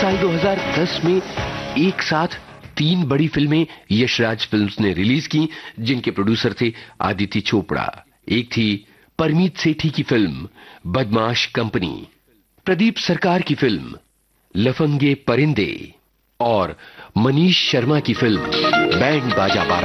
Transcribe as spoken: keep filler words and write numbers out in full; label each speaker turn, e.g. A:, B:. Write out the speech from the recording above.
A: साल दो हज़ार दस में एक साथ तीन बड़ी फिल्में यशराज फिल्म्स ने रिलीज की, जिनके प्रोड्यूसर थे आदित्य चोपड़ा। एक थी परमीत सेठी की फिल्म बदमाश कंपनी, प्रदीप सरकार की फिल्म लफंगे परिंदे और मनीष शर्मा की फिल्म बैंड बाजा बारात।